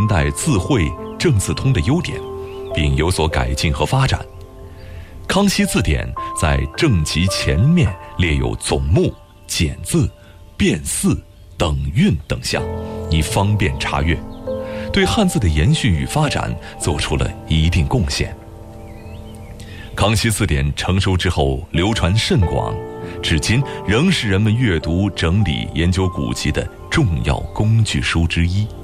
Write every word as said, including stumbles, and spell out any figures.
明代字汇、正字通的优点，并有所改进和发展。康熙字典在正极前面列有总目、简字、变四、等韵等项，以方便查阅，对汉字的延续与发展做出了一定贡献。康熙字典成书之后流传甚广，至今仍是人们阅读、整理、研究古籍的重要工具书之一。